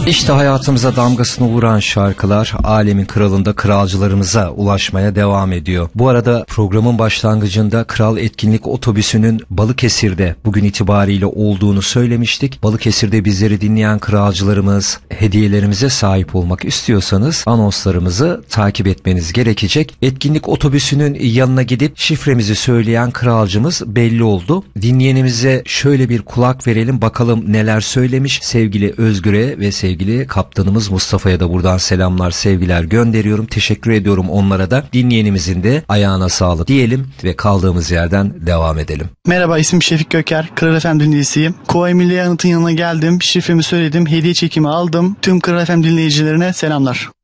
İşte hayatımıza damgasını vuran şarkılar alemin kralında kralcılarımıza ulaşmaya devam ediyor. Bu arada programın başlangıcında Kral Etkinlik Otobüsü'nün Balıkesir'de bugün itibariyle olduğunu söylemiştik. Balıkesir'de bizleri dinleyen kralcılarımız hediyelerimize sahip olmak istiyorsanız anonslarımızı takip etmeniz gerekecek. Etkinlik Otobüsü'nün yanına gidip şifremizi söyleyen kralcımız belli oldu. Dinleyenimize şöyle bir kulak verelim, bakalım neler söylemiş. Sevgili Özgür'e ve sevgili kaptanımız Mustafa'ya da buradan selamlar, sevgiler gönderiyorum. Teşekkür ediyorum onlara da. Dinleyenimizin de ayağına sağlık diyelim ve kaldığımız yerden devam edelim. Merhaba, ismim Şefik Göker. Kral FM dinleyicisiyim. Kuvayi Milliye Anıt'ın yanına geldim. Şifremi söyledim. Hediye çekimi aldım. Tüm Kral FM dinleyicilerine selamlar.